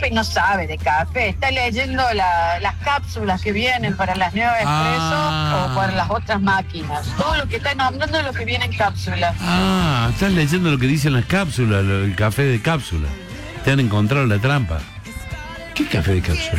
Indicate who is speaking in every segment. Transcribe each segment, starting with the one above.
Speaker 1: Pepe no sabe de café, está leyendo las cápsulas que vienen para las Neo Expresso o para las otras máquinas. Todo lo que está nombrando es lo que viene en cápsulas.
Speaker 2: Estás leyendo lo que dicen las cápsulas, el café de cápsula. Te han encontrado la trampa.
Speaker 3: ¿Qué café de cápsula?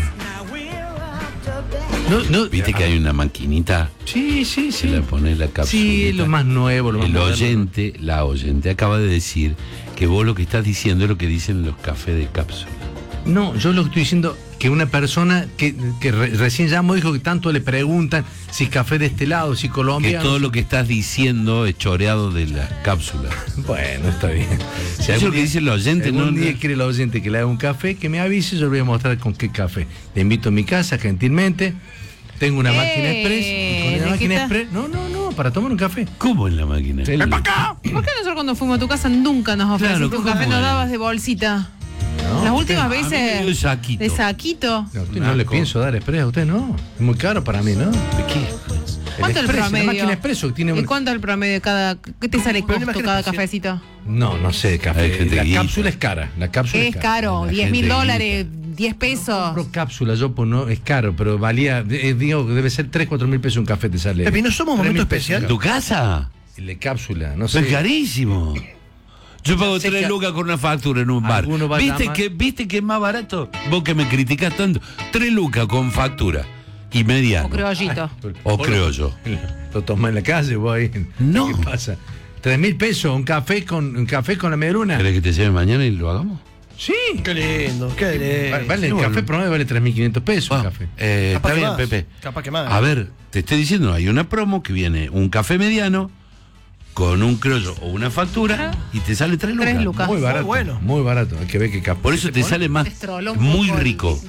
Speaker 2: ¿Viste que hay una maquinita?
Speaker 3: Sí.
Speaker 2: Se la pone la cápsula.
Speaker 3: Sí, lo más nuevo, lo más moderno.
Speaker 2: La oyente acaba de decir que vos lo que estás diciendo es lo que dicen los cafés de cápsula.
Speaker 3: No, yo lo que estoy diciendo que una persona que recién llamó dijo que tanto le preguntan si es café de este lado, si colombiano.
Speaker 2: Que todo lo que estás diciendo es choreado de la cápsula.
Speaker 3: Bueno, está bien.
Speaker 2: Si eso es lo que dice el oyente.
Speaker 3: Si algún día quiere el oyente que le haga un café, que me avise, yo le voy a mostrar con qué café. Le invito a mi casa, gentilmente. Tengo una máquina express. Y con la máquina express. No, para tomar un café.
Speaker 2: ¿Cómo en la máquina?
Speaker 3: ¡Ven para acá!
Speaker 4: ¿Por qué nosotros cuando fuimos a tu casa nunca nos ofreciste un café? Nos dabas de bolsita.
Speaker 3: No,
Speaker 4: las últimas veces
Speaker 2: de saquito.
Speaker 4: De saquito.
Speaker 3: No, usted no le pienso dar express a usted, no. Es muy caro para mí, ¿no?
Speaker 2: ¿De qué?
Speaker 4: ¿Cuánto es el promedio?
Speaker 3: La máquina expreso tiene
Speaker 4: ¿Y cuánto es el promedio de cada? ¿Qué te sale costo cada cafecito?
Speaker 3: No sé, café. La cápsula es cara. La cápsula
Speaker 4: es caro, $10.000, 10 pesos.
Speaker 3: Compro cápsula, yo pues no, es caro, pero valía, digo, debe ser 3-4 mil pesos un café te sale.
Speaker 5: Pepi, ¿no somos un momento especial?
Speaker 2: ¿En tu casa?
Speaker 3: El de cápsula, no sé.
Speaker 2: Es carísimo. Yo pago 3 lucas con una factura en un bar. ¿Viste que es más barato? Vos que me criticás tanto. 3 lucas con factura. Y mediano.
Speaker 4: O criollito.
Speaker 2: O criollo.
Speaker 3: Lo tomás en la calle, vos ahí.
Speaker 2: No.
Speaker 3: ¿Qué pasa? 3.000 pesos, un café con la medialuna.
Speaker 2: ¿Querés que te lleve mañana y lo hagamos?
Speaker 3: Sí.
Speaker 5: Qué lindo, qué lindo.
Speaker 3: Vale, el café promedio vale 3.500 pesos. Café.
Speaker 2: Está bien,
Speaker 5: más.
Speaker 2: Pepe.
Speaker 5: Capaz que más.
Speaker 2: A ver, te estoy diciendo, hay una promo que viene un café mediano con un criollo o una factura y te sale 3 lucas.
Speaker 4: 3 lucas.
Speaker 3: Muy barato.
Speaker 5: Muy bueno.
Speaker 3: Muy barato. Hay que ver qué café.
Speaker 2: Por eso te sale más. Muy rico.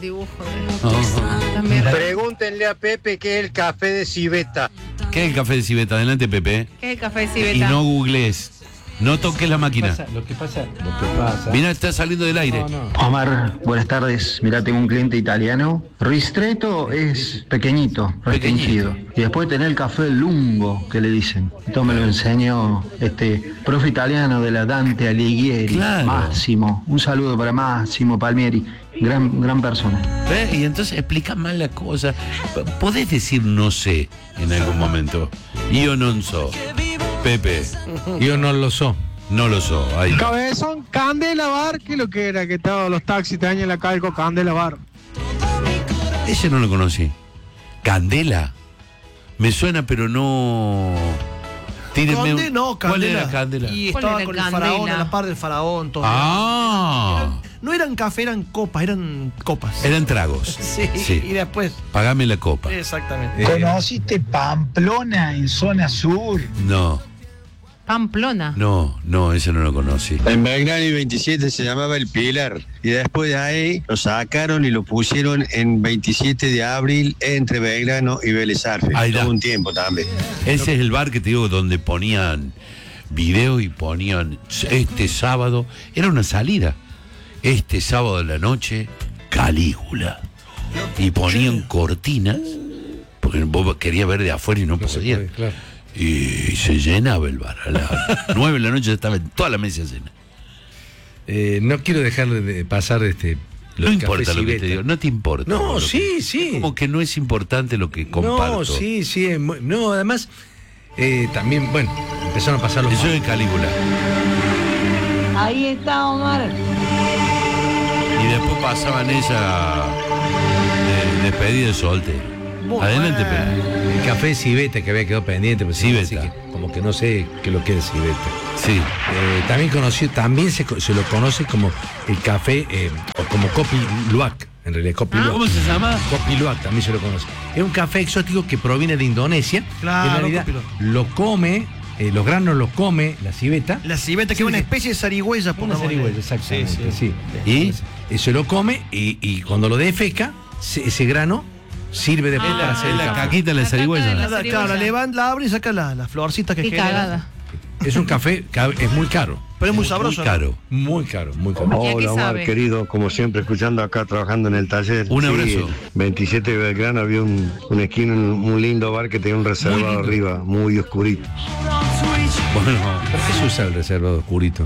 Speaker 6: Pregúntenle a Pepe qué es el café de civeta.
Speaker 2: ¿Qué es el café de civeta? Adelante, Pepe.
Speaker 4: ¿Qué es el café de civeta?
Speaker 2: Y no googlees. No toques la máquina.
Speaker 3: Lo que pasa.
Speaker 2: Mira, está saliendo del aire.
Speaker 7: Omar, buenas tardes. Mirá, tengo un cliente italiano. Ristretto es pequeñito, restringido. Y después tener el café lungo, que le dicen. Esto me lo enseñó este profe italiano de la Dante Alighieri.
Speaker 2: Claro.
Speaker 7: Máximo. Un saludo para Máximo Palmieri. Gran persona.
Speaker 2: ¿Ves? Y entonces explica mal la cosa. Podés decir no sé en algún momento. Yo non so. Pepe.
Speaker 3: Yo no lo so.
Speaker 2: No lo so. Ahí.
Speaker 8: Cabezón, Candela Bar, que lo que era, que todos los taxis te dañan la calco, Candela Bar.
Speaker 2: Ese no lo conocí. Candela. Me suena, pero no. Tírenme.
Speaker 5: No, Candela.
Speaker 2: ¿Cuál era Candela?
Speaker 5: Y estaba con el faraón, a la par del faraón. Todo. No eran café, eran copas, eran copas.
Speaker 2: Eran tragos.
Speaker 5: Sí. Y después.
Speaker 2: Pagame la copa.
Speaker 5: Exactamente.
Speaker 9: ¿Conociste Pamplona en zona sur?
Speaker 2: No.
Speaker 4: Pamplona.
Speaker 2: No, ese no lo conocí.
Speaker 6: En Belgrano y 27 se llamaba El Pilar. Y después de ahí lo sacaron y lo pusieron en 27 de abril entre Belgrano y Vélez Arfiel.
Speaker 2: Ahí da.
Speaker 6: Todo un tiempo también.
Speaker 2: Ese es el bar que te digo donde ponían video y ponían este sábado. Era una salida. Este sábado de la noche, Calígula. Y ponían cortinas, porque vos querías ver de afuera y no podías.
Speaker 3: Claro.
Speaker 2: Y se llenaba el bar. A las 9 de la noche estaba en toda la mesa llena.
Speaker 3: No quiero dejar de pasar
Speaker 2: No importa lo que te digo, no te importa.
Speaker 3: No, sí.
Speaker 2: Como que no es importante lo que comparto.
Speaker 3: No, sí. No, además, también, bueno, empezaron a pasar los.
Speaker 2: Eso es Calígula.
Speaker 1: Ahí está, Omar.
Speaker 2: Y después pasaban esa despedida de soltero. Adelante, Pedro.
Speaker 3: El café Civeta que había quedado pendiente. Pues,
Speaker 2: Civeta.
Speaker 3: así que, como que no sé qué lo que es Civeta.
Speaker 2: Sí.
Speaker 3: También se lo conoce como el café, o como Kopi Luwak, en realidad, Kopi Luwak.
Speaker 2: ¿Cómo se llama?
Speaker 3: Kopi Luwak también se lo conoce. Es un café exótico que proviene de Indonesia.
Speaker 5: Claro,
Speaker 3: en realidad lo come, los granos los come la civeta.
Speaker 5: La civeta, que es una especie de zarigüeya, por
Speaker 3: Una zarigüeya, exactamente, sí.
Speaker 2: ¿Y?
Speaker 3: Se lo come y cuando lo defeca, ese grano sirve después para hacer el
Speaker 2: la
Speaker 3: café.
Speaker 2: caquita de la zarigüeya.
Speaker 5: Claro, la abre y saca las florcitas que
Speaker 4: Qué
Speaker 5: genera.
Speaker 4: cagada.
Speaker 3: Es un café, es muy caro.
Speaker 5: Pero es muy sabroso.
Speaker 2: Muy caro.
Speaker 3: Muy caro.
Speaker 4: ¿Y a qué
Speaker 6: Hola, Omar,
Speaker 4: sabe?
Speaker 6: querido, como siempre, escuchando acá, trabajando en el taller.
Speaker 2: Un abrazo.
Speaker 6: 27 de Belgrano había una esquina, un lindo bar que tenía un reservado arriba, muy oscurito.
Speaker 2: Bueno,
Speaker 3: ¿Por qué se usa el reservado oscurito?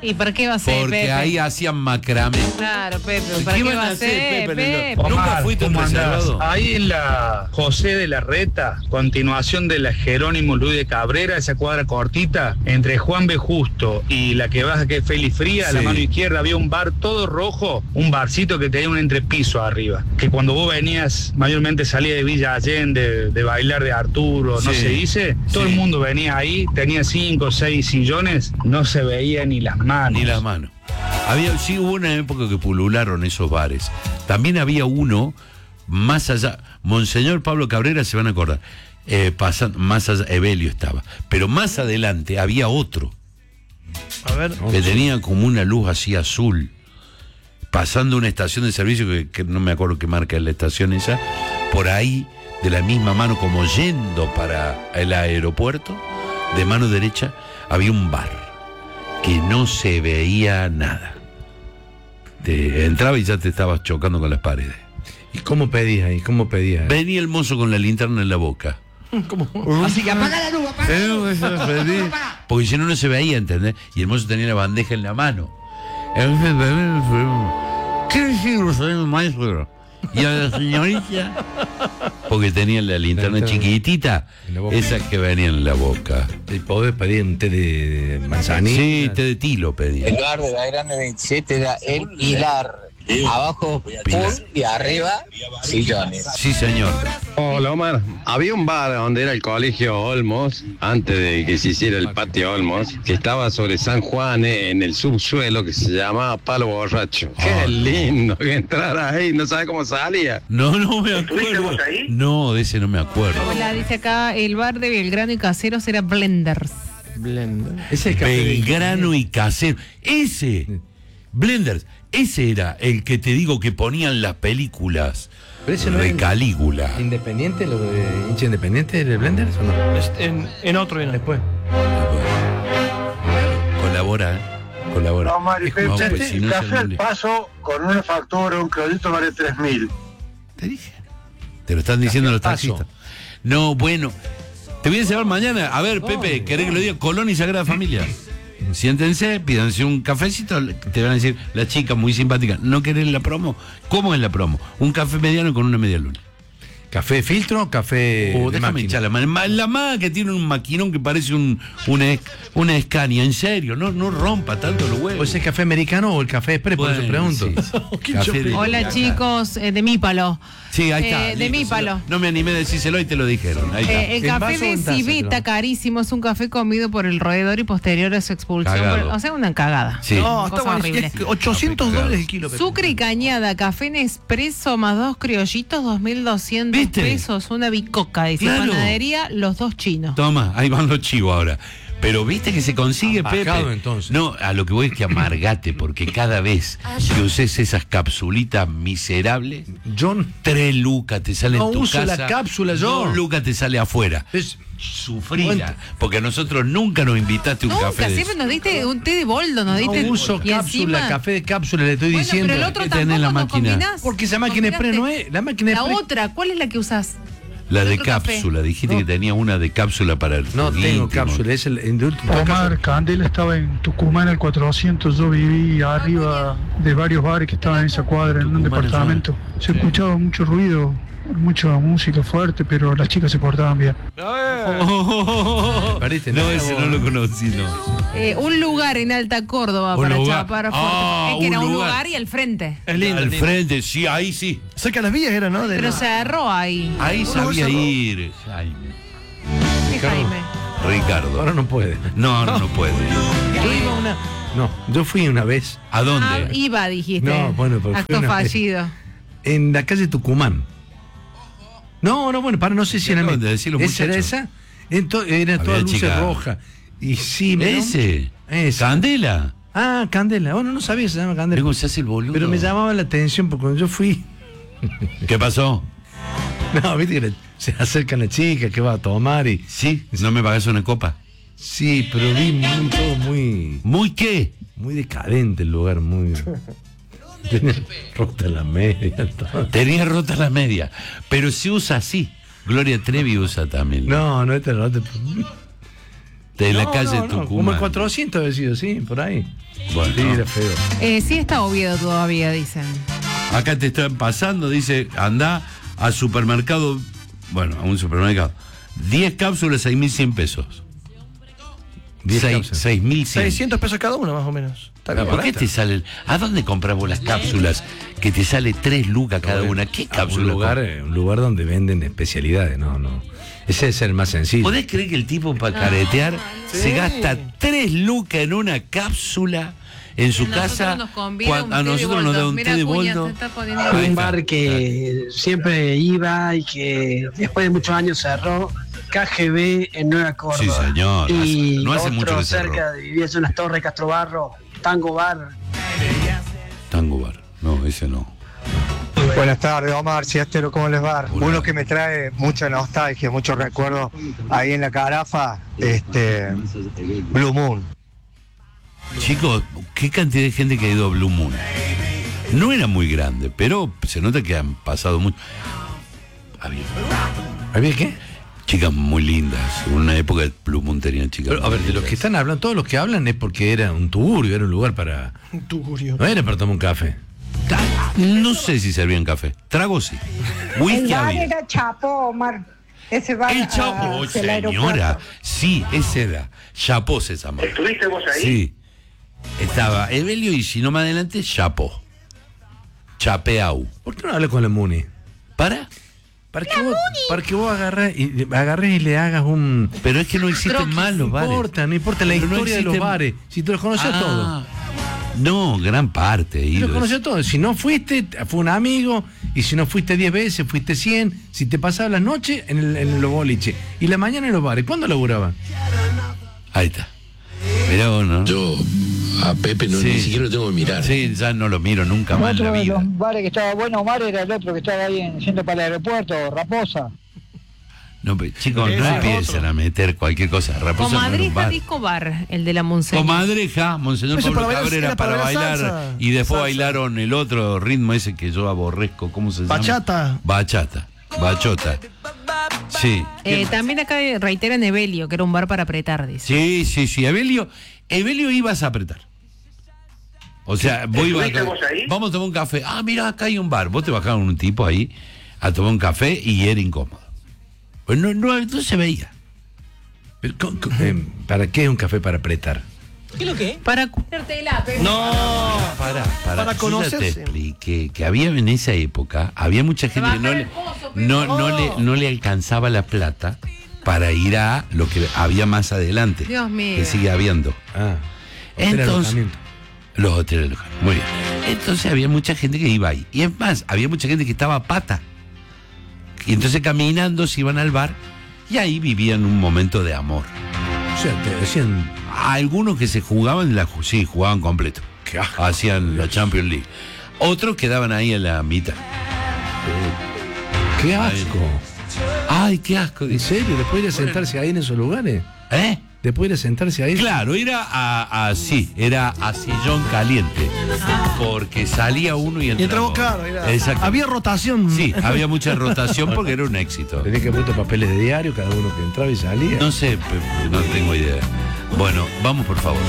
Speaker 4: ¿Y para qué va a ser,
Speaker 2: Porque
Speaker 4: Pepe?
Speaker 2: ahí hacían macramé.
Speaker 4: Claro, Pepe, ¿para qué va a ser, Pepe?
Speaker 2: ¿Nunca fuiste un reservado?
Speaker 10: Ahí en la José de la Reta, continuación de la Jerónimo Luis de Cabrera, esa cuadra cortita, entre Juan B. Justo y la que baja que es Feli Fría, a la
Speaker 2: Sí.
Speaker 10: mano izquierda había un bar todo rojo, un barcito que tenía un entrepiso arriba, que cuando vos venías, mayormente salía de Villa Allende, de bailar de Arturo, no
Speaker 2: Sí.
Speaker 10: se dice, todo
Speaker 2: Sí.
Speaker 10: el mundo venía ahí, tenía 5 o 6 sillones, no se veía ni las manos.
Speaker 2: Ni las manos. Sí, hubo una época que pulularon esos bares. También había uno más allá. Monseñor Pablo Cabrera, se van a acordar. Pasando, más allá, Evelio estaba. Pero más adelante había otro.
Speaker 5: A ver.
Speaker 2: Que tenía como una luz así azul. Pasando una estación de servicio, que no me acuerdo qué marca es la estación esa. Por ahí, de la misma mano, como yendo para el aeropuerto, de mano derecha, había un bar. Que no se veía nada. Te entraba y ya te estabas chocando con las paredes.
Speaker 3: ¿Y cómo pedías ahí? ¿Cómo pedías?
Speaker 2: Venía el mozo con la linterna en la boca.
Speaker 9: Así que apaga la luz, apaga la luz.
Speaker 2: Porque si no, no se veía, ¿entendés? Y el mozo tenía la bandeja en la mano. ¿Qué decir, señor maestro? Y a la señorita, porque tenía la linterna chiquitita,
Speaker 3: en la boca.
Speaker 2: esa que venía en la boca.
Speaker 3: ¿Y podés pedir un té de manzanilla?
Speaker 2: Sí, té de tilo pedía.
Speaker 11: El bar de Belgrano 27 era el Pilar. Abajo pool y arriba sillones.
Speaker 2: Sí, señor.
Speaker 6: Hola, Omar. Había un bar donde era el colegio Olmos, antes de que se hiciera el patio Olmos, que estaba sobre San Juan, en el subsuelo, que se llamaba Palo Borracho. Qué lindo que entrar ahí, no sabe cómo salía.
Speaker 2: No me acuerdo. No, de ese no me acuerdo.
Speaker 4: Hola, dice acá, el bar de Belgrano y Caseros era Blenders.
Speaker 3: Ese es café
Speaker 2: Belgrano y Casero. Ese. Blenders. Ese era el que te digo que ponían las películas
Speaker 3: Pero ese no
Speaker 2: de
Speaker 3: era
Speaker 2: Calígula.
Speaker 3: ¿Independiente? ¿Lo de hincha independiente de Blenders o no?
Speaker 5: En otro viene.
Speaker 3: Después.
Speaker 2: Colabora, colabora.
Speaker 12: No, Mari,
Speaker 2: Es como, pues, si no
Speaker 12: café
Speaker 2: se
Speaker 12: al
Speaker 2: le-
Speaker 12: paso con una factura, un crédito vale 3.000.
Speaker 2: Te dije. Te lo están diciendo los
Speaker 3: Paso.
Speaker 2: taxistas. No, bueno. Te voy a llevar mañana. A ver, Pepe, ¿querés que lo diga? Colón y Sagrada Familia. Siéntense, pídanse un cafecito, te van a decir, la chica muy simpática, ¿no querés la promo? ¿Cómo es la promo? Un café mediano con una media luna.
Speaker 3: ¿Café de filtro o café de
Speaker 2: Déjame
Speaker 3: máquina?
Speaker 2: hinchar la mano. La más que tiene un maquinón que parece una Scania, en serio, no rompa tanto los
Speaker 3: ¿O
Speaker 2: huevos.
Speaker 3: ese café americano o el café express? Por eso pregunto.
Speaker 2: Sí. Café de-
Speaker 4: Hola, chicos, de Mípalo.
Speaker 2: Sí, ahí está.
Speaker 4: de
Speaker 2: listo,
Speaker 4: Mípalo.
Speaker 2: No me animé a decírselo y te lo dijeron. Ahí está.
Speaker 4: El
Speaker 3: ¿En
Speaker 4: café
Speaker 3: vaso o
Speaker 4: de
Speaker 3: en taza,
Speaker 4: Civita,
Speaker 3: creo?
Speaker 4: carísimo, es un café comido por el roedor y posterior a su expulsión.
Speaker 2: Cagado.
Speaker 4: O sea, una cagada.
Speaker 2: Sí.
Speaker 5: No,
Speaker 4: Cosa
Speaker 5: está buenísimo.
Speaker 4: horrible.
Speaker 5: Es $800 el kilo. Pepe.
Speaker 4: Sucre y cañada, café Nespresso más 2 criollitos, 2.200
Speaker 2: ¿Viste?
Speaker 4: pesos, una bicoca, dice
Speaker 2: Claro.
Speaker 4: panadería, los dos chinos.
Speaker 2: Toma, ahí van los chivos ahora. Pero viste que se consigue, Pepe.
Speaker 3: Bajado, entonces.
Speaker 2: No, a lo que voy es que amargate, porque cada vez que uses esas capsulitas miserables,
Speaker 3: John,
Speaker 2: 3 lucas te salen
Speaker 3: No
Speaker 2: en tu
Speaker 3: uso
Speaker 2: casa.
Speaker 3: la cápsula, yo.
Speaker 2: 2 lucas te sale afuera.
Speaker 3: es,
Speaker 2: Sufrila, porque a nosotros nunca nos invitaste un
Speaker 4: Nunca,
Speaker 2: café de
Speaker 4: siempre
Speaker 2: eso.
Speaker 4: nos diste un té de boldo, nos
Speaker 3: no
Speaker 4: diste.
Speaker 3: uso
Speaker 4: y
Speaker 3: cápsula,
Speaker 4: encima-
Speaker 3: café de cápsula, le estoy
Speaker 4: Bueno,
Speaker 3: diciendo.
Speaker 4: pero el otro
Speaker 2: que tenés
Speaker 4: tampoco
Speaker 2: la
Speaker 4: no
Speaker 2: máquina.
Speaker 4: combinás.
Speaker 3: Porque esa máquina express no es. La máquina
Speaker 4: La
Speaker 3: express.
Speaker 4: otra, ¿cuál es la que usás?
Speaker 2: La
Speaker 4: el
Speaker 2: de
Speaker 4: otro café.
Speaker 2: cápsula, dijiste que tenía una de cápsula para el
Speaker 3: No tengo
Speaker 2: íntimo.
Speaker 3: cápsula, es el de último.
Speaker 8: Omar, Candela estaba en Tucumán al 400, yo viví arriba de varios bares que estaban en esa cuadra, en un
Speaker 2: Tucumán,
Speaker 8: departamento. Se escuchaba mucho ruido, mucha música fuerte, pero las chicas se portaban bien.
Speaker 3: Perdiste,
Speaker 2: No,
Speaker 3: no,
Speaker 2: ese
Speaker 3: vos.
Speaker 2: no lo conocí, no.
Speaker 4: Un lugar en Alta Córdoba
Speaker 2: Un
Speaker 4: para
Speaker 2: lugar.
Speaker 4: chapar fuerte.
Speaker 2: Ah,
Speaker 4: Es que era
Speaker 2: un
Speaker 4: un
Speaker 2: lugar.
Speaker 4: lugar y al frente.
Speaker 5: Es lindo.
Speaker 2: Al
Speaker 5: es lindo.
Speaker 2: frente, sí, ahí sí.
Speaker 5: Cerca de las vías era, ¿no?
Speaker 4: Pero cerró ahí.
Speaker 2: Ahí sabía ir. Jaime.
Speaker 4: Sí, Jaime.
Speaker 2: Ricardo.
Speaker 3: Ahora no puede.
Speaker 2: No, no puede.
Speaker 3: Yo iba una. No, yo fui una vez
Speaker 2: ¿A dónde?
Speaker 4: Ah, iba, dijiste.
Speaker 3: No, bueno, pero fue
Speaker 4: Acto
Speaker 3: una vez.
Speaker 4: fallido.
Speaker 3: en la calle Tucumán. No, bueno, para, no sé si era
Speaker 2: ¿Dónde? Decilo,
Speaker 3: ¿Esa era
Speaker 2: muchacho.
Speaker 3: esa? Era toda
Speaker 2: Había
Speaker 3: luces
Speaker 2: chica.
Speaker 3: roja. Y sí, me
Speaker 2: Ese.
Speaker 3: Esa.
Speaker 2: Candela.
Speaker 3: Ah, Candela. Bueno, no sabía que se llama Candela.
Speaker 2: Luego se hace el boludo.
Speaker 3: Pero me llamaba la atención porque cuando yo fui.
Speaker 2: ¿Qué pasó?
Speaker 3: No, viste que se acercan las chicas que va a tomar y.
Speaker 2: Sí, ¿no me pagas una copa?
Speaker 3: Sí, pero vi todo muy.
Speaker 2: ¿Muy qué?
Speaker 3: Muy decadente el lugar, muy. Tenía rota la media. Todo.
Speaker 2: Tenía rotas las medias. Pero se usa así. Gloria Trevi usa también.
Speaker 3: No, no,
Speaker 2: De la
Speaker 3: no,
Speaker 2: calle
Speaker 3: no, no,
Speaker 2: Tucumán.
Speaker 3: como el 400 había sido, sí, por ahí.
Speaker 2: Bueno,
Speaker 3: Sí, era feo.
Speaker 4: Sí está Oviedo todavía, dicen.
Speaker 2: acá te están pasando, dice, anda al supermercado, bueno, a un supermercado. 10 cápsulas, 6.100 pesos. 6.100.
Speaker 5: 600 pesos cada una, más o menos. Está bien,
Speaker 2: ¿Por qué
Speaker 5: barata.
Speaker 2: te salen? ¿A dónde compras vos las cápsulas que te sale 3 lucas cada una? ¿Qué cápsula?
Speaker 3: Un lugar donde venden especialidades, no. Ese es el más sencillo.
Speaker 2: ¿Podés creer que el tipo para caretear se gasta 3 lucas en una cápsula en su casa? A nosotros nos da un té de boldo.
Speaker 13: Un bar que siempre iba y que después de muchos años cerró, KGB en Nueva Córdoba.
Speaker 2: Sí, señor.
Speaker 13: Y
Speaker 2: No hace mucho
Speaker 13: otro
Speaker 2: que cerró.
Speaker 13: cerca de vivías en las Torres Castrobarro, Tango Bar.
Speaker 2: Tango Bar. No, ese no.
Speaker 12: Buenas tardes, Omar, Ciastero, ¿cómo les va? Uno que me trae mucha nostalgia, muchos recuerdos ahí en la Carafa, Blue Moon.
Speaker 2: Chicos, qué cantidad de gente que ha ido a Blue Moon. No era muy grande, pero se nota que han pasado mucho.
Speaker 3: ¿Había qué?
Speaker 2: Chicas muy lindas. En una época el Blue Moon tenía chicas.
Speaker 3: Pero, a ver, de los que están hablando, todos los que hablan es porque era un tugurio, era un lugar para.
Speaker 5: Un tugurio.
Speaker 3: No era para tomar un café.
Speaker 2: No sé si servían café. Trago sí.
Speaker 14: El
Speaker 2: Whisky
Speaker 14: bar
Speaker 2: había.
Speaker 14: era Chapo, Omar. Ese bar
Speaker 2: El Chapo,
Speaker 14: hacia el
Speaker 2: señora.
Speaker 14: aeropuerto.
Speaker 2: Sí, ese era. Chapo se llama.
Speaker 12: ¿Estuviste vos ahí?
Speaker 2: Sí. Estaba Evelio y si no más adelante, Chapo. Chapeau.
Speaker 3: ¿Por qué no hablas con la Muni?
Speaker 2: ¿Para?
Speaker 3: Para que vos agarres y le hagas un.
Speaker 2: Pero es que no existen más los bares.
Speaker 3: No importa la
Speaker 2: Pero no
Speaker 3: historia de los
Speaker 2: existen-
Speaker 3: bares. Si te los conoces todos.
Speaker 2: No, gran parte.
Speaker 3: Te los conoces todos. Si no fuiste, fue un amigo. Y si no fuiste 10 veces, fuiste 100. Si te pasabas las noches en los boliches. Y la mañana en los bares. ¿Cuándo laburaban?
Speaker 2: Ahí está. Mirá vos, ¿no?
Speaker 15: Yo a Pepe ni siquiera lo tengo que mirar.
Speaker 2: Sí, ya no lo miro nunca más en la
Speaker 9: Otro de
Speaker 2: vida.
Speaker 9: los bares que estaba bueno, Omar, era el otro que estaba ahí yendo para el aeropuerto, Raposa.
Speaker 2: No, pero, chicos, no empiecen a meter cualquier cosa. Raposa no era un
Speaker 4: Comadreja
Speaker 2: bar.
Speaker 4: Disco Bar, el de la Monseña.
Speaker 2: Comadreja, Monseñor
Speaker 5: Eso
Speaker 2: Pablo
Speaker 5: para bailar,
Speaker 2: Cabrera
Speaker 5: era
Speaker 2: para
Speaker 5: para
Speaker 2: bailar.
Speaker 5: salsa.
Speaker 2: Y después
Speaker 5: Salsa.
Speaker 2: bailaron el otro ritmo ese que yo aborrezco. ¿Cómo se llama?
Speaker 5: Bachata.
Speaker 2: Bachota. Sí.
Speaker 4: También acá reiteran Evelio, que era un bar para apretar, dice.
Speaker 2: Sí. Evelio ibas a apretar. O sea, vos ibas
Speaker 12: ¿Estuviste vos ahí?
Speaker 2: vamos a tomar un café. Ah, mira, acá hay un bar. Vos te bajaron un tipo ahí a tomar un café y era incómodo. Pues no se veía.
Speaker 3: Pero, ¿para qué es un café para apretar?
Speaker 4: ¿Qué es lo que? Para curártela, Pepe.
Speaker 5: No.
Speaker 2: Para
Speaker 5: Para
Speaker 2: yo ya te
Speaker 5: conocerse.
Speaker 2: expliqué que había en esa época, había mucha gente que no le alcanzaba la plata para ir a lo que había más adelante.
Speaker 4: Dios mío.
Speaker 2: Que sigue habiendo.
Speaker 3: Hotel
Speaker 2: Entonces,
Speaker 3: alojamiento.
Speaker 2: los hoteles alojamiento. Muy bien. Entonces había mucha gente que iba ahí. Y es más, había mucha gente que estaba a pata. Y entonces caminando se iban al bar y ahí vivían un momento de amor.
Speaker 3: O sea, te decían.
Speaker 2: Algunos que se jugaban, sí, jugaban completo. Hacían la Champions League. Otros quedaban ahí en la mitad.
Speaker 3: ¡Qué asco!
Speaker 2: Ay, qué asco.
Speaker 3: ¿En serio? ¿Después de ir a sentarse ahí en esos lugares?
Speaker 2: ¿Eh?
Speaker 3: ¿Después de ir a sentarse ahí?
Speaker 2: Claro, era a sillón caliente. Porque salía uno y
Speaker 5: Y entraba,
Speaker 2: entraba.
Speaker 5: claro,
Speaker 2: Exacto.
Speaker 5: había rotación.
Speaker 2: Sí, había mucha rotación porque era un éxito.
Speaker 3: Tenía que poner papeles de diario, cada uno que entraba y salía.
Speaker 2: No sé, no tengo idea. Bueno, vamos por favor.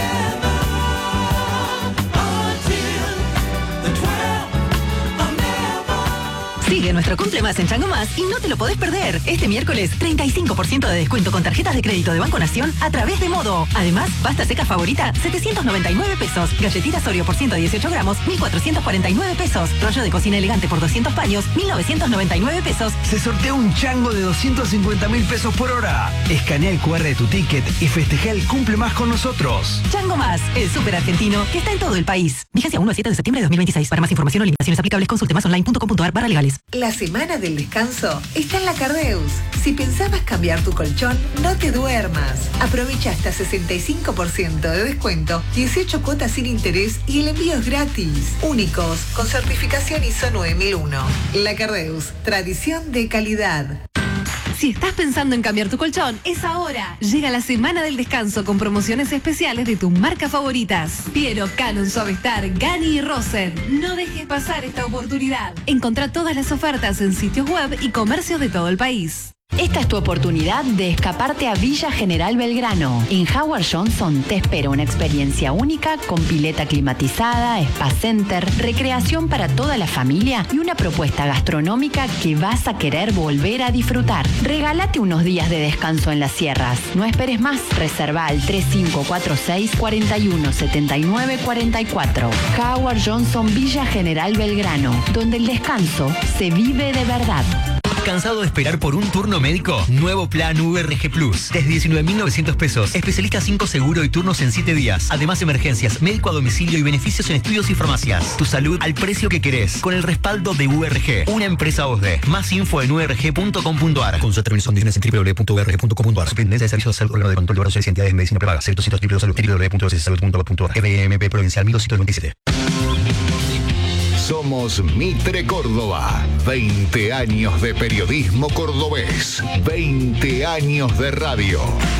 Speaker 16: Sigue nuestro Cumple Más en Chango Más y no te lo podés perder. Este miércoles, 35% de descuento con tarjetas de crédito de Banco Nación a través de Modo. Además, pasta seca favorita, 799 pesos. Galletitas Oreo por 118 gramos, 1.449 pesos. Rollo de cocina elegante por 200 paños, 1.999 pesos.
Speaker 17: Se sortea un chango de 250.000 pesos por hora. Escanea el QR de tu ticket y festeja el Cumple Más con nosotros.
Speaker 16: Chango Más, el súper argentino que está en todo el país. Vigencia 1 al 7 de septiembre de 2026. Para más información o limitaciones aplicables, consulte másonline.com.ar/legales.
Speaker 18: La semana del descanso está en la Cardeus. Si pensabas cambiar tu colchón, no te duermas. Aprovecha hasta 65% de descuento, 18 cuotas sin interés y el envío es gratis. Únicos, con certificación ISO 9001. La Cardeus, tradición de calidad.
Speaker 16: Si estás pensando en cambiar tu colchón, es ahora. Llega la semana del descanso con promociones especiales de tus marcas favoritas. Piero, Canon, Suavestar, Gani y Rosen. No dejes pasar esta oportunidad. Encontrá todas las ofertas en sitios web y comercios de todo el país. Esta es tu oportunidad de escaparte a Villa General Belgrano. En Howard Johnson te espera una experiencia única con pileta climatizada, spa center, recreación para toda la familia y una propuesta gastronómica que vas a querer volver a disfrutar. Regálate unos días de descanso en las sierras. No esperes más. Reserva al 3546 41 79 44. Howard Johnson Villa General Belgrano, donde el descanso se vive de verdad.
Speaker 19: ¿Cansado de esperar por un turno médico? Nuevo plan URG Plus. Desde 19.900 pesos. Especialista 5 seguro y turnos en 7 días. Además, emergencias, médico a domicilio y beneficios en estudios y farmacias. Tu salud al precio que querés. Con el respaldo de URG. Una empresa OSDE. Más info en urg.com.ar. Consulta términos y condiciones en www.urg.com.ar. Superintendencia de Servicios de Salud, órgano de control de barros y entidades de medicina prepaga. Sector de salud. www.salud.gov.ar. EBMP Provincial 1227.
Speaker 20: Somos Mitre Córdoba. 20 años de periodismo cordobés. 20 años de radio.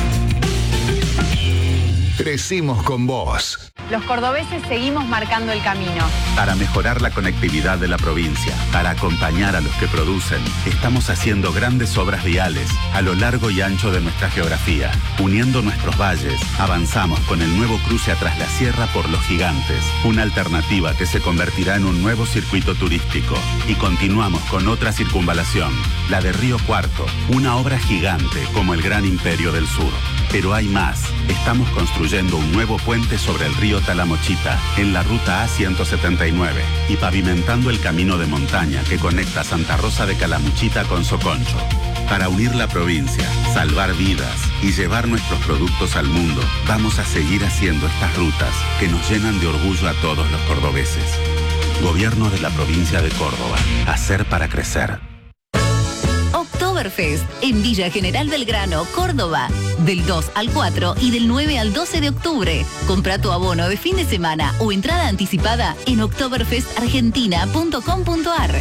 Speaker 20: Crecimos con vos.
Speaker 21: Los cordobeses seguimos marcando el camino.
Speaker 22: Para mejorar la conectividad de la provincia, para acompañar a los que producen, estamos haciendo grandes obras viales a lo largo y ancho de nuestra geografía. Uniendo nuestros valles, avanzamos con el nuevo cruce atrás la sierra por Los Gigantes, una alternativa que se convertirá en un nuevo circuito turístico. Y continuamos con otra circunvalación, la de Río Cuarto, una obra gigante como el Gran Imperio del Sur. Pero hay más. Estamos construyendo un nuevo puente sobre el río Talamochita, en la ruta A179, y pavimentando el camino de montaña que conecta Santa Rosa de Calamuchita con Soconcho. Para unir la provincia, salvar vidas y llevar nuestros productos al mundo, vamos a seguir haciendo estas rutas que nos llenan de orgullo a todos los cordobeses. Gobierno de la provincia de Córdoba. Hacer para crecer.
Speaker 16: Oktoberfest en Villa General Belgrano, Córdoba, del 2 al 4 y del 9 al 12 de octubre. Compra tu abono de fin de semana o entrada anticipada en oktoberfestargentina.com.ar.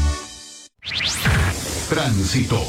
Speaker 20: Tránsito.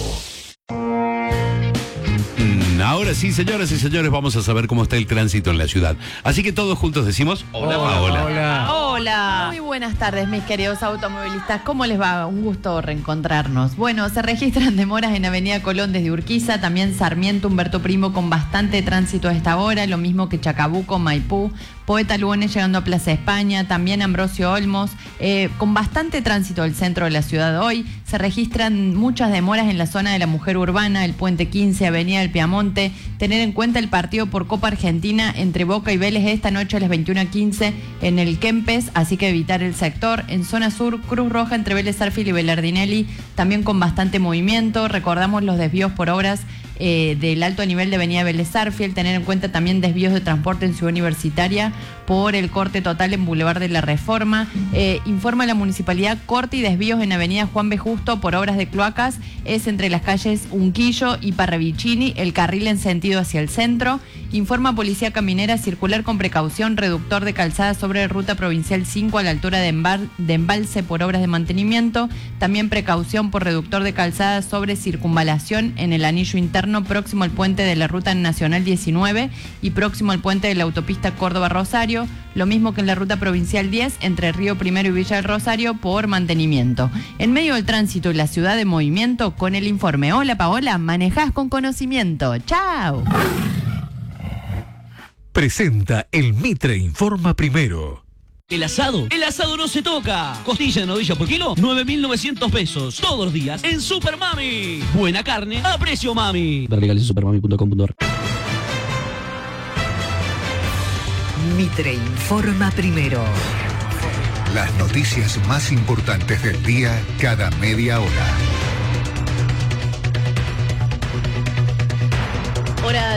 Speaker 2: Ahora sí, señoras y señores, vamos a saber cómo está el tránsito en la ciudad. Así que todos juntos decimos hola, hola.
Speaker 4: Hola.
Speaker 23: Hola. Muy buenas tardes, mis queridos automovilistas. ¿Cómo les va? Un gusto reencontrarnos. Bueno, se registran demoras en Avenida Colón desde Urquiza, también Sarmiento, Humberto Primo con bastante tránsito a esta hora, lo mismo que Chacabuco, Maipú, Poeta Lugones llegando a Plaza España, también Ambrosio Olmos, con bastante tránsito al centro de la ciudad hoy. Se registran muchas demoras en la zona de la Mujer Urbana, el Puente 15, Avenida del Piamonte. Tener en cuenta el partido por Copa Argentina entre Boca y Vélez esta noche a las 21:15 en el Kempes, así que evitar el sector. En zona sur, Cruz Roja entre Vélez Sarsfield y Belardinelli, también con bastante movimiento. Recordamos los desvíos por obras del alto nivel de Avenida Vélez Sarsfield, tener en cuenta también desvíos de transporte en Ciudad Universitaria por el corte total en Boulevard de la Reforma. Informa la municipalidad, corte y desvíos en Avenida Juan B. Justo por obras de cloacas, es entre las calles Unquillo y Parravicini, el carril en sentido hacia el centro. Informa Policía Caminera, circular con precaución, reductor de calzada sobre Ruta Provincial 5 a la altura de Embalse por obras de mantenimiento. También precaución por reductor de calzada sobre circunvalación en el anillo interno próximo al puente de la Ruta Nacional 19 y próximo al puente de la autopista Córdoba-Rosario. Lo mismo que en la Ruta Provincial 10 entre Río Primero y Villa del Rosario por mantenimiento. En medio del tránsito y la ciudad de movimiento, con el informe. Hola Paola, manejás con conocimiento. ¡Chao!
Speaker 24: Presenta el Mitre Informa Primero.
Speaker 25: El asado no se toca. Costilla de novilla por kilo, 9.900 pesos. Todos los días en Super Mami. Buena carne a precio mami. Ver legales en supermami.com.ar.
Speaker 18: Mitre Informa Primero.
Speaker 20: Las noticias más importantes del día cada media hora.
Speaker 4: Hora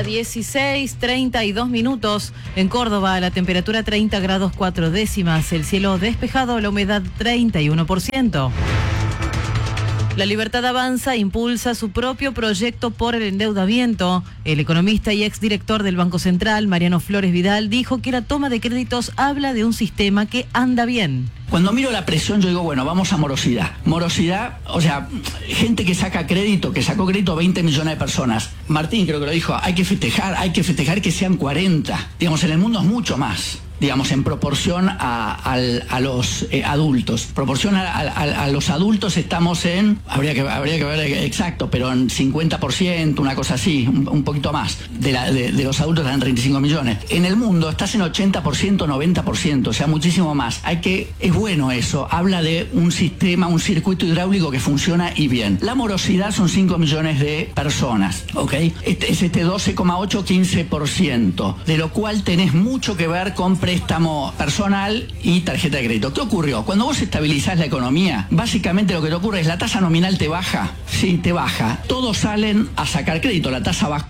Speaker 4: 16:32. En Córdoba, la temperatura 30 grados 4 décimas. El cielo despejado, la humedad 31%. La Libertad Avanza impulsa su propio proyecto por el endeudamiento. El economista y exdirector del Banco Central, Mariano Flores Vidal, dijo que la toma de créditos habla de un sistema que anda bien.
Speaker 26: Cuando miro la presión, yo digo, bueno, vamos a morosidad. Morosidad, o sea, gente que saca crédito, que sacó crédito 20 millones de personas. Martín creo que lo dijo, hay que festejar que sean 40. Digamos, en el mundo es mucho más. digamos, en proporción a los adultos. Proporción a los adultos estamos en, habría que ver exacto, pero en 50%, una cosa así, un poquito más. De los adultos están en 35 millones. En el mundo estás en 80%, 90%, o sea, muchísimo más. Es bueno eso, habla de un sistema, un circuito hidráulico que funciona y bien. La morosidad son 5 millones de personas, ¿ok? Es 12,8, 15%, de lo cual tenés mucho que ver con préstamo personal y tarjeta de crédito. ¿Qué ocurrió? Cuando vos estabilizás la economía, básicamente lo que te ocurre es la tasa nominal te baja. Sí, te baja. Todos salen a sacar crédito, la tasa baja.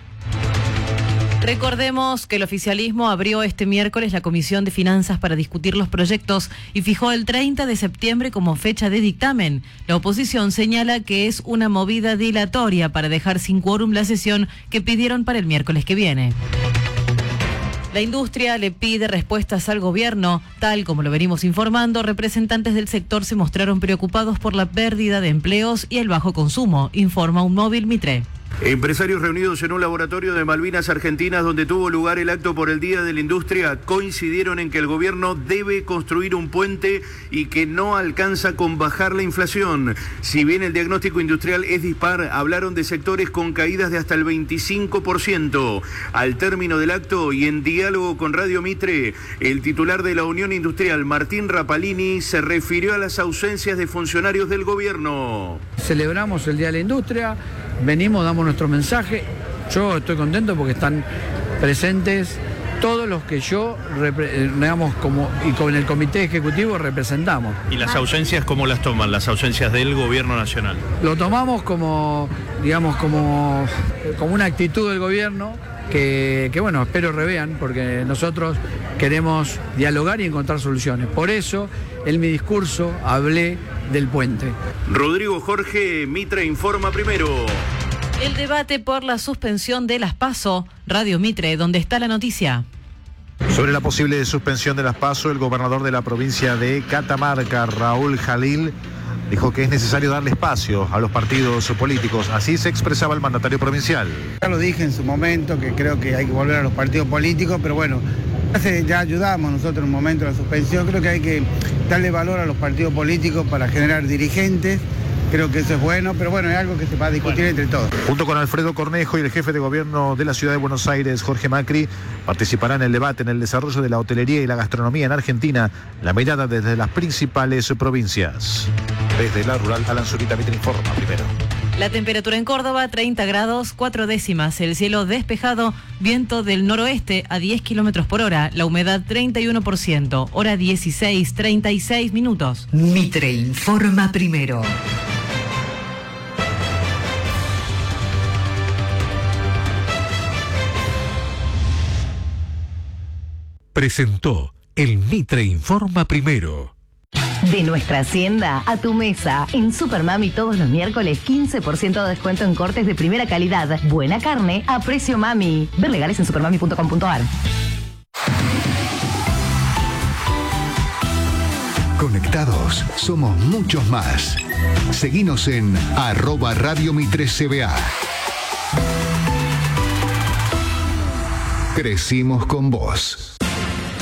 Speaker 4: Recordemos que el oficialismo abrió este miércoles la Comisión de Finanzas para discutir los proyectos y fijó el 30 de septiembre como fecha de dictamen. La oposición señala que es una movida dilatoria para dejar sin quórum la sesión que pidieron para el miércoles que viene. La industria le pide respuestas al gobierno. Tal como lo venimos informando, representantes del sector se mostraron preocupados por la pérdida de empleos y el bajo consumo, informa Un Móvil Mitre.
Speaker 1: Empresarios reunidos en un laboratorio de Malvinas Argentinas donde tuvo lugar el acto por el Día de la Industria coincidieron en que el gobierno debe construir un puente y que no alcanza con bajar la inflación. Si bien el diagnóstico industrial es dispar, hablaron de sectores con caídas de hasta el 25%. Al término del acto y en diálogo con Radio Mitre, el titular de la Unión Industrial, Martín Rapalini, se refirió a las ausencias de funcionarios del gobierno.
Speaker 6: Celebramos el Día de la Industria, venimos, damos nuestro mensaje. Yo estoy contento porque están presentes todos los que yo, digamos, y con el comité ejecutivo representamos.
Speaker 7: ¿Y las ausencias cómo las toman, las ausencias del gobierno nacional?
Speaker 6: Lo tomamos como, digamos, como una actitud del gobierno que bueno, espero revean, porque nosotros queremos dialogar y encontrar soluciones. Por eso, en mi discurso hablé del puente.
Speaker 1: Rodrigo Jorge, Mitre informa primero.
Speaker 4: El debate por la suspensión de las PASO, Radio Mitre, donde está la noticia.
Speaker 8: Sobre la posible suspensión de las PASO, el gobernador de la provincia de Catamarca, Raúl Jalil, dijo que es necesario darle espacio a los partidos políticos. Así se expresaba el mandatario provincial.
Speaker 10: Ya lo dije en su momento, que creo que hay que volver a los partidos políticos, pero bueno, ya ayudamos nosotros en un momento a la suspensión. Creo que hay que darle valor a los partidos políticos para generar dirigentes. Creo que eso es bueno, pero bueno, es algo que se va a discutir entre todos.
Speaker 8: Junto con Alfredo Cornejo y el jefe de gobierno de la ciudad de Buenos Aires, Jorge Macri, participarán en el debate en el desarrollo de la hotelería y la gastronomía en Argentina, la mirada desde las principales provincias. Desde la rural, Alan Zurita, Mitre informa primero.
Speaker 4: La temperatura en Córdoba, 30 grados, 4 décimas. El cielo despejado, viento del noroeste a 10 kilómetros por hora. La humedad 31%, hora 16:36 minutos.
Speaker 18: Mitre informa primero.
Speaker 24: Presentó el Mitre informa primero.
Speaker 16: De nuestra hacienda a tu mesa. En Supermami todos los miércoles 15% de descuento en cortes de primera calidad. Buena carne a precio mami. Ver legales en supermami.com.ar.
Speaker 20: Conectados, somos muchos más. Seguinos en @Radio Mitre CBA. Crecimos con vos.